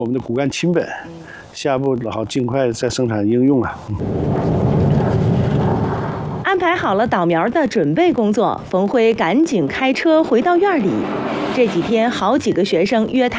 我们的骨干亲本，下一步好尽快再生产应用啊。 安排好了捣苗的准备工作，冯辉赶紧开车回到院里。这几天，好几个学生约他